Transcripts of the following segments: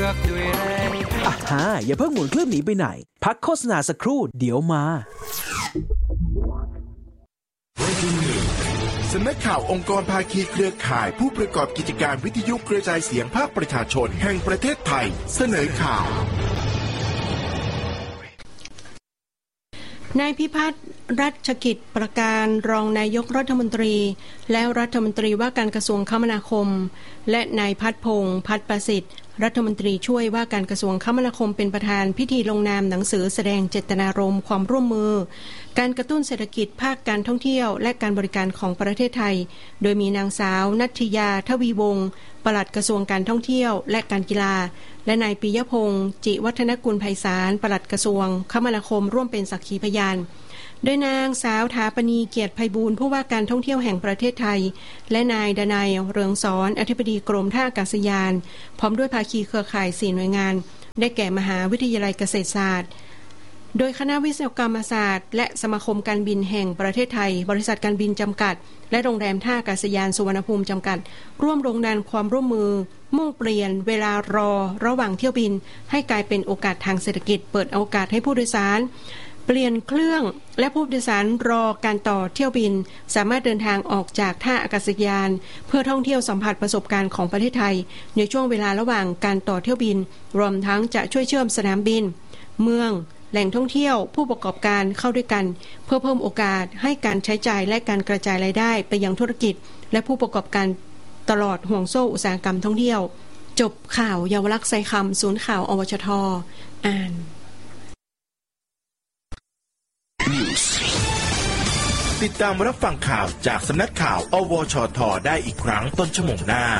อกด้วยแรงอย่าเพิ่งหมุนเครื่องหนีไปไหนพักโฆษณาสักครู่เดี๋ยวมาสำนักข่าวองค์กรภาคีเครือข่ายผู้ประกอบกิจการวิทยุกระจายเสียงภาคประชาชนแห่งประเทศไทยเสนอข่าวนายพิพัฒน์รัชกิจประการรองนายกรัฐมนตรีและรัฐมนตรีว่าการกระทรวงคมนาคมและนายพัฒน์พงษ์พัฒน์ประสิทธิ์รัฐมนตรีช่วยว่าการกระทรวงคมนาคมเป็นประธานพิธีลงนามหนังสือแสดงเจตนารมณ์ความร่วมมือการกระตุ้นเศรษฐกิจภาคการท่องเที่ยวและการบริการของประเทศไทยโดยมีนางสาวณัฐิยาทวีวงศ์ปลัดกระทรวงการท่องเที่ยวและการกีฬาและนายปิยพงษ์จิวัฒนกุลไพศาลปลัดกระทรวงคมนาคมร่วมเป็นสักขีพยานโดยนางสาวถาปณีเกียรติไพบูลย์ผู้ว่าการท่องเที่ยวแห่งประเทศไทยและนายดนัยเรืองสอนอธิบดีกรมท่าอากาศยานพร้อมด้วยภาคีเครือข่าย4หน่วยงานได้แก่มหาวิทยาลัยเกษตรศาสตร์โดยคณะวิศวกรรมศาสตร์และสมาคมการบินแห่งประเทศไทยบริษัทการบินจำกัดและโรงแรมท่าอากาศยานสุวรรณภูมิจำกัดร่วมลงนามความร่วมมือมุ่งเปลี่ยนเวลารอระหว่างเที่ยวบินให้กลายเป็นโอกาสทางเศรษฐกิจเปิดโอกาสให้ผู้โดยสารเปลี่ยนเครื่องและผู้โดยสารรอการต่อเที่ยวบินสามารถเดินทางออกจากท่าอากาศยานเพื่อท่องเที่ยวสัมผัสประสบการณ์ของประเทศไทยในช่วงเวลาระหว่างการต่อเที่ยวบินรวมทั้งจะช่วยเชื่อมสนามบินเมืองแหล่งท่องเที่ยวผู้ประกอบการเข้าด้วยกันเพื่อเพิ่มโอกาสให้การใช้จ่ายและการกระจายรายได้ไปยังธุรกิจและผู้ประกอบการตลอดห่วงโซ่อุตสาหกรรมท่องเที่ยวจบข่าวเยาวลักษณ์ไซคำศูนย์ข่าวอวชท.อ่านติดตามรับฟังข่าวจากสำนักข่าวอวชท.ได้อีกครั้งต้นชั่วโมงหน้า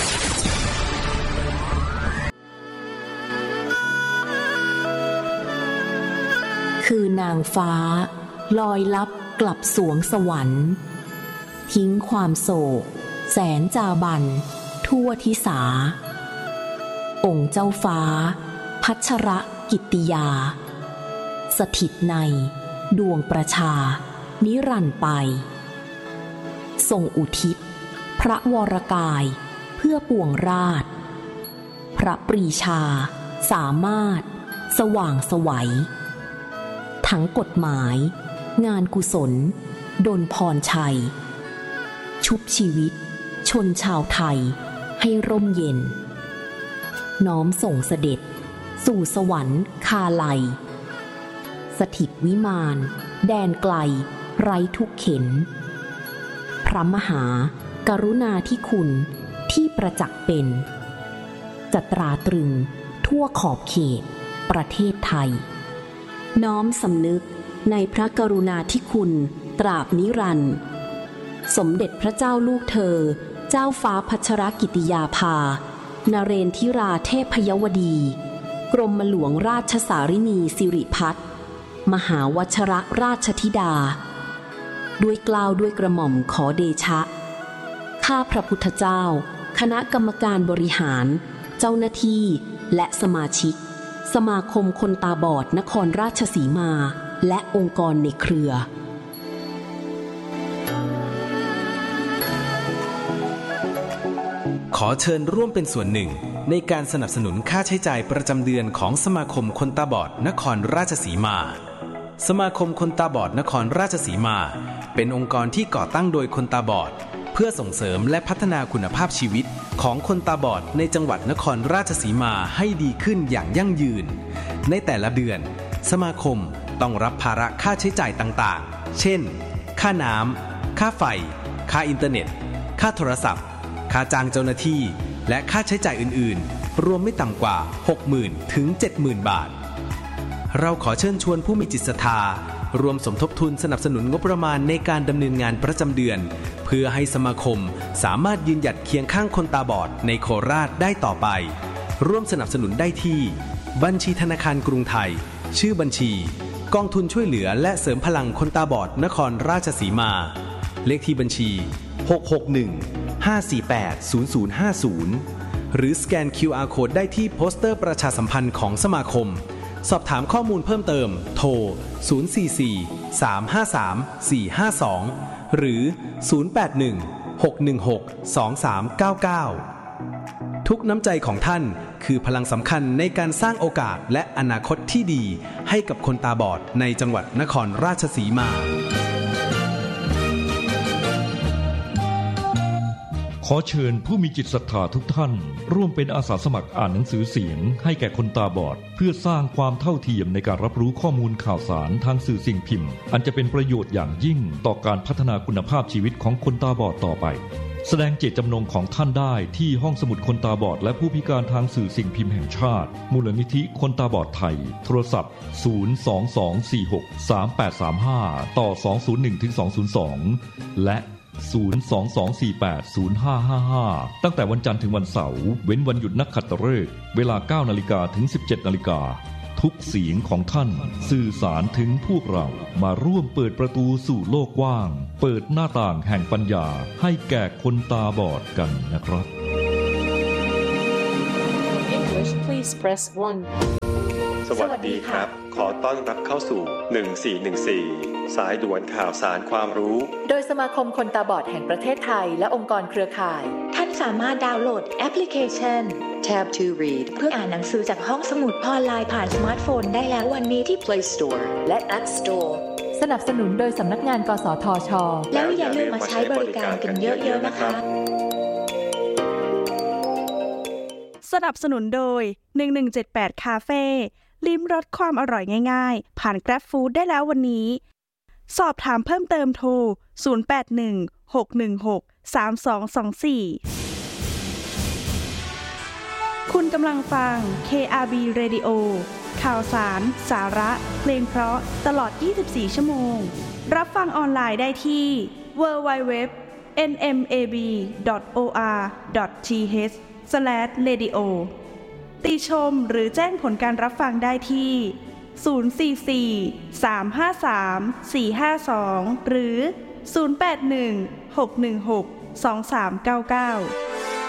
คือนางฟ้าลอยลับกลับสวงสวรรค์ทิ้งความโศกแสนจาบันทั่วทิสาองค์เจ้าฟ้าพัชรกิตติยาสถิตในดวงประชานิรันดร์ไปทรงอุทิศพระวรกายเพื่อปวงราชพระปรีชาสามารถสว่างไสวทั้งกฎหมายงานกุศลดลพรชัยชุบชีวิตชนชาวไทยให้ร่มเย็นน้อมส่งเสด็จสู่สวรรค์คาไลสถิตวิมานแดนไกลไร้ทุกเข็ญพระมหากรุณาธิคุณที่ประจักษ์เป็นจะตราตรึงทั่วขอบเขตประเทศไทยน้อมสำนึกในพระกรุณาธิคุณตราบนิรันดร์สมเด็จพระเจ้าลูกเธอเจ้าฟ้าพัชรกิติยาภานเรนทิราเทพยวดีกรมหลวงราชสารินีสิริพัฒน์มหาวชรราชธิดาด้วยเกล้าด้วยกระหม่อมขอเดชะข้าพระพุทธเจ้าคณะกรรมการบริหารเจ้าหน้าที่และสมาชิกสมาคมคนตาบอดนครราชสีมาและองค์กรในเครือขอเชิญร่วมเป็นส่วนหนึ่งในการสนับสนุนค่าใช้จ่ายประจำเดือนของสมาคมคนตาบอดนครราชสีมาสมาคมคนตาบอดนครราชสีมาเป็นองค์กรที่ก่อตั้งโดยคนตาบอดเพื่อส่งเสริมและพัฒนาคุณภาพชีวิตของคนตาบอดในจังหวัดนครราชสีมาให้ดีขึ้นอย่างยั่งยืนในแต่ละเดือนสมาคมต้องรับภาระค่าใช้จ่ายต่างๆเช่นค่าน้ำค่าไฟค่าอินเทอร์เน็ตค่าโทรศัพท์ค่าจ้างเจ้าหน้าที่และค่าใช้จ่ายอื่นๆรวมไม่ต่ำกว่า 60,000 ถึง 70,000 บาทเราขอเชิญชวนผู้มีจิตศรัทธารวมสมทบทุนสนับสนุนงบประมาณในการดำเนินงานประจำเดือนเพื่อให้สมาคมสามารถยืนหยัดเคียงข้างคนตาบอดในโคราชได้ต่อไปร่วมสนับสนุนได้ที่บัญชีธนาคารกรุงไทยชื่อบัญชีกองทุนช่วยเหลือและเสริมพลังคนตาบอดนครราชสีมาเลขที่บัญชี661-548-0050หรือสแกน QR Code ได้ที่โปสเตอร์ประชาสัมพันธ์ของสมาคมสอบถามข้อมูลเพิ่มเติมโทร044-353-452หรือ081-616-2399ทุกน้ำใจของท่านคือพลังสำคัญในการสร้างโอกาสและอนาคตที่ดีให้กับคนตาบอดในจังหวัดนครราชสีมาขอเชิญผู้มีจิตศรัทธาทุกท่านร่วมเป็นอาสาสมัครอ่านหนังสือเสียงให้แก่คนตาบอดเพื่อสร้างความเท่าเทียมในการรับรู้ข้อมูลข่าวสารทางสื่อสิ่งพิมพ์อันจะเป็นประโยชน์อย่างยิ่งต่อการพัฒนาคุณภาพชีวิตของคนตาบอดต่อไปแสดงเจตจำนงของท่านได้ที่ห้องสมุดคนตาบอดและผู้พิการทางสื่อสิ่งพิมพ์แห่งชาติมูลนิธิคนตาบอดไทยโทรศัพท์022463835ต่อ201-202และ022480555ตั้งแต่วันจันทร์ถึงวันเสาร์เว้นวันหยุดนักขัตฤกษ์เวลา 9:00 นถึง 17:00 นทุกเสียงของท่านสื่อสารถึงพวกเรามาร่วมเปิดประตูสู่โลกกว้างเปิดหน้าต่างแห่งปัญญาให้แก่คนตาบอดกันนะครับ English please press 1 สวัสดีครับขอต้อนรับเข้าสู่1414สายด่วนข่าวสารความรู้โดยสมาคมคนตาบอดแห่งประเทศไทยและองค์กรเครือข่ายท่านสามารถดาวน์โหลดแอปพลิเคชัน Tab to Read เพื่ออ่านหนังสือจากห้องสมุดออนไลน์ผ่านสมาร์ทโฟนได้แล้ววันนี้ที่ Play Store และ App Store สนับสนุนโดยสำนักงานกสทช. แล้วอย่าลืมมาใช้บริการกันเยอะๆนะคะสนับสนุนโดย1178คาเฟ่ลิ้มรสความอร่อยง่ายๆผ่าน Grab Food ได้แล้ววันนี้สอบถามเพิ่มเติมโทร0816163224คุณกำลังฟัง KRB Radio ข่าวสารสาระเพลงเพราะตลอด24ชั่วโมงรับฟังออนไลน์ได้ที่ www.nmab.or.th/radio ติชมหรือแจ้งผลการรับฟังได้ที่044-353-452หรือ081-616-2399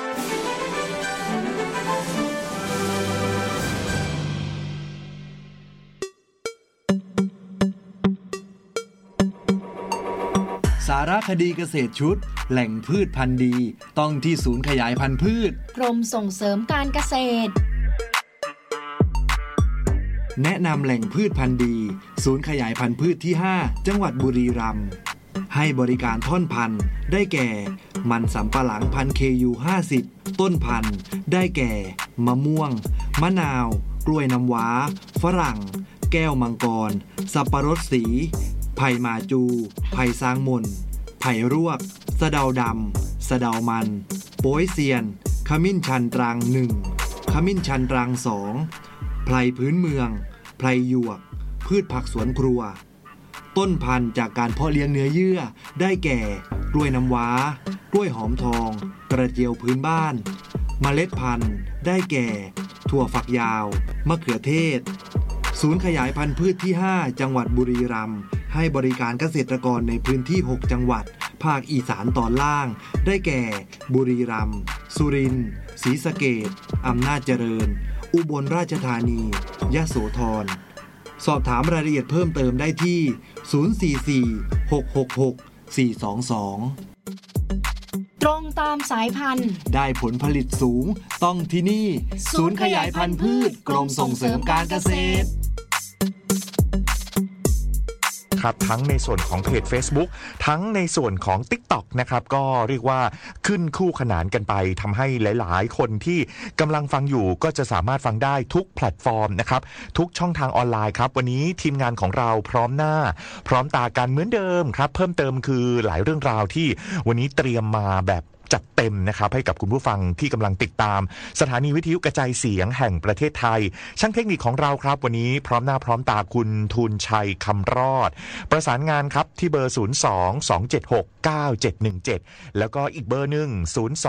สารคดีเกษตรชุดแหล่งพืชพันธุ์ดีต้องที่ศูนย์ขยายพันธุ์พืชกรมส่งเสริมการเกษตรแนะนำแหล่งพืชพันธุ์ดีศูนย์ขยายพันธุ์พืชที่5จังหวัดบุรีรัมย์ให้บริการท่อนพันธุ์ได้แก่มันสำปะหลังพันธุ์ KU 50ต้นพันธุ์ได้แก่มะม่วงมะนาวกล้วยน้ำว้าฝรั่งแก้วมังกรสับปะรดสีไผ่มาจูไผ่ซางมนไผ่รวกสะเดาดำสะเดามันโป้ยเซียนขมิ้นชันตรัง1ขมิ้นชันตรัง2ไพรพื้นเมืองไพรหยวกพืชผักสวนครัวต้นพันธุ์จากการเพาะเลี้ยงเนื้อเยื่อได้แก่กล้วยน้ำว้ากล้วยหอมทองกระเจียวพื้นบ้านเมล็ดพันธุ์ได้แก่ถั่วฝักยาวมะเขือเทศศูนย์ขยายพันธุ์พืชที่5จังหวัดบุรีรัมย์ให้บริการเกษตรกรในพื้นที่6จังหวัดภาคอีสานตอนล่างได้แก่บุรีรัมย์สุรินทร์ศรีสะเกษอำนาจเจริญอุบลราชธานียโสธรสอบถามรายละเอียดเพิ่มเติมได้ที่044-666-422 ตรงตามสายพันธุ์ได้ผลผลิตสูงต้องที่นี่ศูนย์ขยายพันธุ์พืชกรมส่งเสริมการเกษตรครับทั้งในส่วนของเพจ Facebook ทั้งในส่วนของ TikTok นะครับก็เรียกว่าขึ้นคู่ขนานกันไปทำให้หลายๆคนที่กำลังฟังอยู่ก็จะสามารถฟังได้ทุกแพลตฟอร์มนะครับทุกช่องทางออนไลน์ครับวันนี้ทีมงานของเราพร้อมหน้าพร้อมตากันเหมือนเดิมครับเพิ่มเติมคือหลายเรื่องราวที่วันนี้เตรียมมาแบบจัดเต็มนะครับให้กับคุณผู้ฟังที่กำลังติดตามสถานีวิทยุกระจายเสียงแห่งประเทศไทยช่างเทคนิคของเราครับวันนี้พร้อมหน้าพร้อมตาคุณทูลชัยคำรอดประสานงานครับที่เบอร์02-276-9717แล้วก็อีกเบอร์หนึ่ง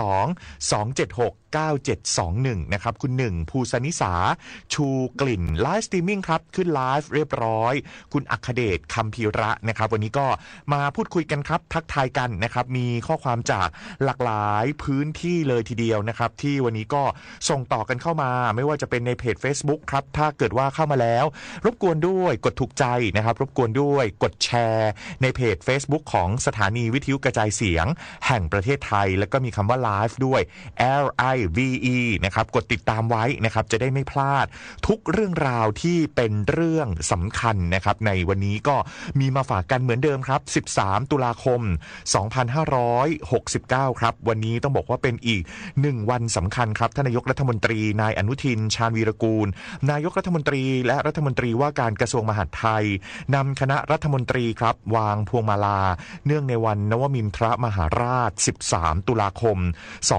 02-276-9721นะครับคุณหนึ่งภูสนิสาชูกลิ่นไลฟ์สตรีมมิ่งครับขึ้นไลฟ์เรียบร้อยคุณอัคเดชคำพีระนะครับวันนี้ก็มาพูดคุยกันครับทักทายกันนะครับมีข้อความจากหลากหลายพื้นที่เลยทีเดียวนะครับที่วันนี้ก็ส่งต่อกันเข้ามาไม่ว่าจะเป็นในเพจ Facebook ครับถ้าเกิดว่าเข้ามาแล้วรบกวนด้วยกดถูกใจนะครับรบกวนด้วยกดแชร์ในเพจ Facebook ของสถานีวิททยุกระจายเสียงแห่งประเทศไทยแล้วก็มีคำว่า live ด้วย LIVE นะครับกดติดตามไว้นะครับจะได้ไม่พลาดทุกเรื่องราวที่เป็นเรื่องสำคัญนะครับในวันนี้ก็มีมาฝากกันเหมือนเดิมครับ13ตุลาคม2569ครับวันนี้ต้องบอกว่าเป็นอีก1วันสำคัญครับท่านนายกรัฐมนตรีนายอนุทินชาญวีรกูลนายกรัฐมนตรีและรัฐมนตรีว่าการกระทรวงมหาดไทยนำคณะรัฐมนตรีครับวางพวงมาลาเนื่องในวันนวมินทรมหาราช13ตุลาคม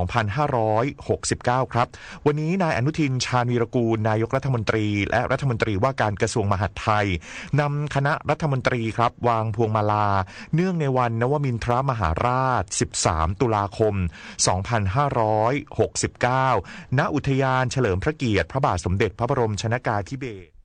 2569ครับวันนี้นายอนุทินชาญวีรกูลนายกรัฐมนตรีและรัฐมนตรีว่าการกระทรวงมหาดไทยนำคณะรัฐมนตรีครับวางพวงมาลาเนื่องในวันนวมินทรมหาราช13ตุลาคม2569ณอุทยานเฉลิมพระเกียรติพระบาทสมเด็จพระบรมชนกาธิเบศร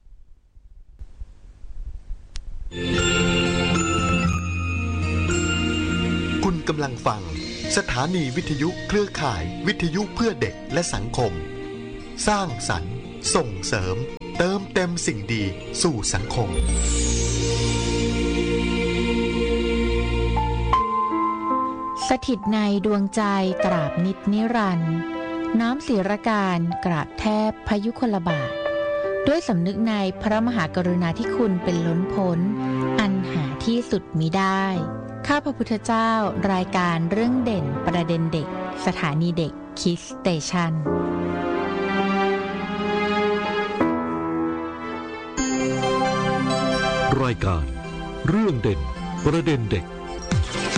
คุณกำลังฟังสถานีวิทยุเครือข่ายวิทยุเพื่อเด็กและสังคมสร้างสรรค์ส่งเสริมเติมเต็มสิ่งดีสู่สังคมสถิตในดวงใจตราบนิจนิรันดร์น้อมศิรการกราบแทบพยุคลบาทด้วยสำนึกในพระมหากรุณาธิคุณเป็นล้นพ้นอันหาที่สุดมิได้ข้าพระพุทธเจ้ารายการเรื่องเด่นประเด็นเด็กสถานีเด็กคิดสเตชันรายการเรื่องเด่นประเด็นเด็ก